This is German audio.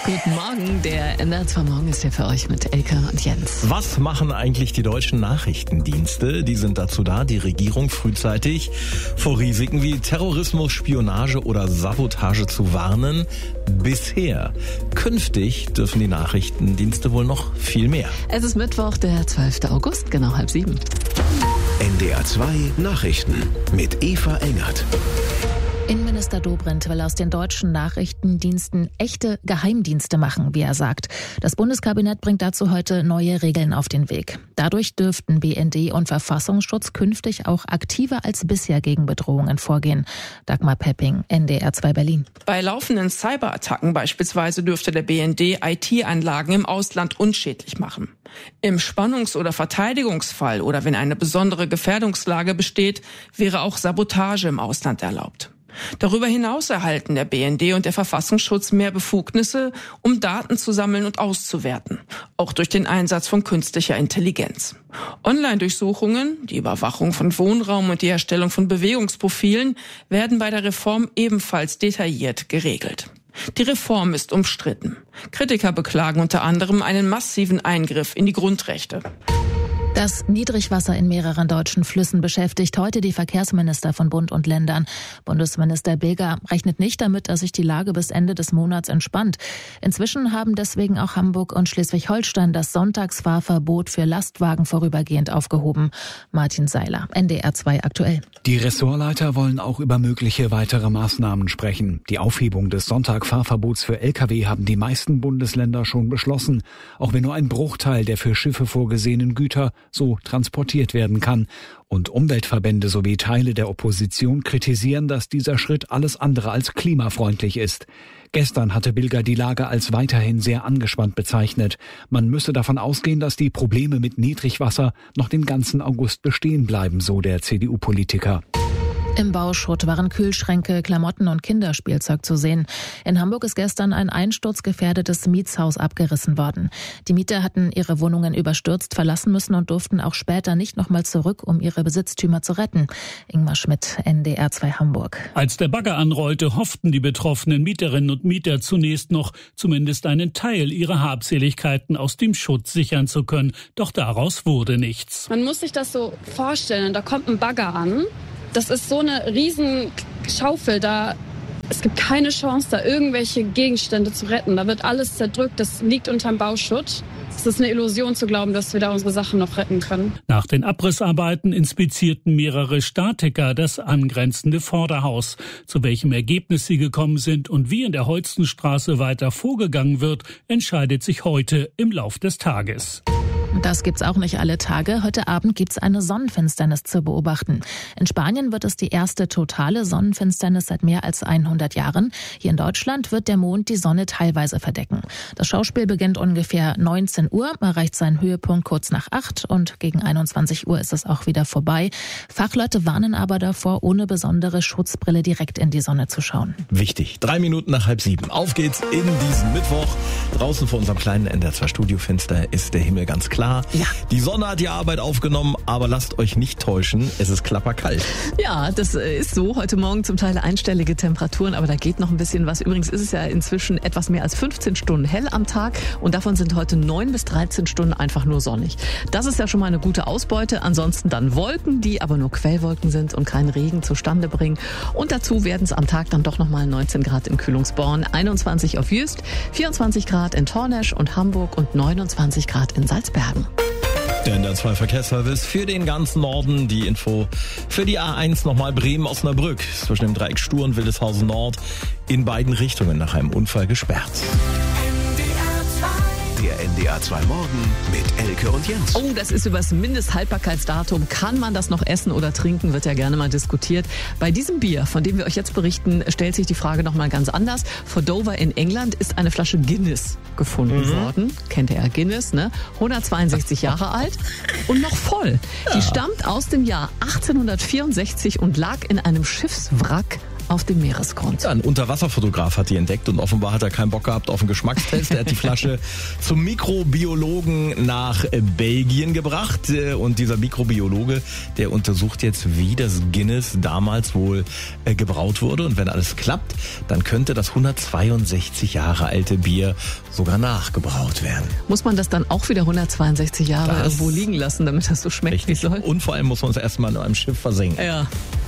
Guten Morgen, der NDR2 Morgen ist hier für euch mit Elke und Jens. Was machen eigentlich die deutschen Nachrichtendienste? Die sind dazu da, die Regierung frühzeitig vor Risiken wie Terrorismus, Spionage oder Sabotage zu warnen. Bisher. Künftig dürfen die Nachrichtendienste wohl noch viel mehr. Es ist Mittwoch, der 12. August, genau 6:30. NDR2 Nachrichten mit Eva Engert. Innenminister Dobrindt will aus den deutschen Nachrichtendiensten echte Geheimdienste machen, wie er sagt. Das Bundeskabinett bringt dazu heute neue Regeln auf den Weg. Dadurch dürften BND und Verfassungsschutz künftig auch aktiver als bisher gegen Bedrohungen vorgehen. Dagmar Pepping, NDR2 Berlin. Bei laufenden Cyberattacken beispielsweise dürfte der BND IT-Anlagen im Ausland unschädlich machen. Im Spannungs- oder Verteidigungsfall oder wenn eine besondere Gefährdungslage besteht, wäre auch Sabotage im Ausland erlaubt. Darüber hinaus erhalten der BND und der Verfassungsschutz mehr Befugnisse, um Daten zu sammeln und auszuwerten, auch durch den Einsatz von künstlicher Intelligenz. Online-Durchsuchungen, die Überwachung von Wohnraum und die Erstellung von Bewegungsprofilen werden bei der Reform ebenfalls detailliert geregelt. Die Reform ist umstritten. Kritiker beklagen unter anderem einen massiven Eingriff in die Grundrechte. Das Niedrigwasser in mehreren deutschen Flüssen beschäftigt heute die Verkehrsminister von Bund und Ländern. Bundesminister Bilger rechnet nicht damit, dass sich die Lage bis Ende des Monats entspannt. Inzwischen haben deswegen auch Hamburg und Schleswig-Holstein das Sonntagsfahrverbot für Lastwagen vorübergehend aufgehoben. Martin Seiler, NDR2 aktuell. Die Ressortleiter wollen auch über mögliche weitere Maßnahmen sprechen. Die Aufhebung des Sonntagfahrverbots für Lkw haben die meisten Bundesländer schon beschlossen, auch wenn nur ein Bruchteil der für Schiffe vorgesehenen Güter so transportiert werden kann. Und Umweltverbände sowie Teile der Opposition kritisieren, dass dieser Schritt alles andere als klimafreundlich ist. Gestern hatte Bilger die Lage als weiterhin sehr angespannt bezeichnet. Man müsse davon ausgehen, dass die Probleme mit Niedrigwasser noch den ganzen August bestehen bleiben, so der CDU-Politiker. Im Bauschutt waren Kühlschränke, Klamotten und Kinderspielzeug zu sehen. In Hamburg ist gestern ein einsturzgefährdetes Mietshaus abgerissen worden. Die Mieter hatten ihre Wohnungen überstürzt verlassen müssen und durften auch später nicht nochmal zurück, um ihre Besitztümer zu retten. Ingmar Schmidt, NDR2 Hamburg. Als der Bagger anrollte, hofften die betroffenen Mieterinnen und Mieter zunächst noch, zumindest einen Teil ihrer Habseligkeiten aus dem Schutt sichern zu können. Doch daraus wurde nichts. Man muss sich das so vorstellen, da kommt ein Bagger an. Das ist so eine riesen Schaufel da. Es gibt keine Chance, da irgendwelche Gegenstände zu retten. Da wird alles zerdrückt. Das liegt unterm Bauschutt. Es ist eine Illusion zu glauben, dass wir da unsere Sachen noch retten können. Nach den Abrissarbeiten inspizierten mehrere Statiker das angrenzende Vorderhaus. Zu welchem Ergebnis sie gekommen sind und wie in der Holstenstraße weiter vorgegangen wird, entscheidet sich heute im Lauf des Tages. Das gibt's auch nicht alle Tage. Heute Abend gibt's eine Sonnenfinsternis zu beobachten. In Spanien wird es die erste totale Sonnenfinsternis seit mehr als 100 Jahren. Hier in Deutschland wird der Mond die Sonne teilweise verdecken. Das Schauspiel beginnt ungefähr 19 Uhr, erreicht seinen Höhepunkt kurz nach 8 und gegen 21 Uhr ist es auch wieder vorbei. Fachleute warnen aber davor, ohne besondere Schutzbrille direkt in die Sonne zu schauen. Wichtig, 3 Minuten nach 6:30. Auf geht's in diesen Mittwoch. Draußen vor unserem kleinen NDR2 Studiofenster ist der Himmel ganz klar. Ja. Die Sonne hat die Arbeit aufgenommen, aber lasst euch nicht täuschen, es ist klapperkalt. Ja, das ist so. Heute Morgen zum Teil einstellige Temperaturen, aber da geht noch ein bisschen was. Übrigens ist es ja inzwischen etwas mehr als 15 Stunden hell am Tag und davon sind heute 9 bis 13 Stunden einfach nur sonnig. Das ist ja schon mal eine gute Ausbeute. Ansonsten dann Wolken, die aber nur Quellwolken sind und keinen Regen zustande bringen. Und dazu werden es am Tag dann doch nochmal 19 Grad in Kühlungsborn, 21 auf Jüst, 24 Grad in Tornesch und Hamburg und 29 Grad in Salzbergen. Der NDR2 Verkehrsservice für den ganzen Norden. Die Info für die A1 nochmal Bremen-Osnabrück. Zwischen dem Dreieck Stur und Wildeshausen Nord in beiden Richtungen nach einem Unfall gesperrt. Der NDR2 Morgen mit Elke und Jens. Oh, das ist über das Mindesthaltbarkeitsdatum. Kann man das noch essen oder trinken, wird ja gerne mal diskutiert. Bei diesem Bier, von dem wir euch jetzt berichten, stellt sich die Frage nochmal ganz anders. Vor Dover in England ist eine Flasche Guinness gefunden worden. Kennt ihr ja Guinness, ne? 162 Jahre alt und noch voll. Die stammt aus dem Jahr 1864 und lag in einem Schiffswrack auf dem Meeresgrund. Ja, ein Unterwasserfotograf hat die entdeckt und offenbar hat er keinen Bock gehabt auf einen Geschmackstest. Er hat die Flasche zum Mikrobiologen nach Belgien gebracht und dieser Mikrobiologe, der untersucht jetzt, wie das Guinness damals wohl gebraut wurde, und wenn alles klappt, dann könnte das 162 Jahre alte Bier sogar nachgebraut werden. Muss man das dann auch wieder 162 Jahre irgendwo liegen lassen, damit das so schmeckt, wie es soll? Und vor allem muss man es erstmal in einem Schiff versenken. Ja.